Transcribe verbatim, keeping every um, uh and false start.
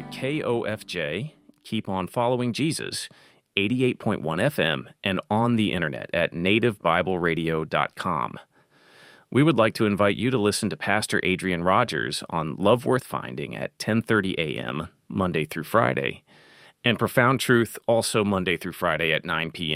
to K O F J, Keep On Following Jesus, eighty-eight point one F M, and on the internet at native bible radio dot com. We would like to invite you to listen to Pastor Adrian Rogers on Love Worth Finding at ten thirty a.m. Monday through Friday, and Profound Truth also Monday through Friday at nine p.m.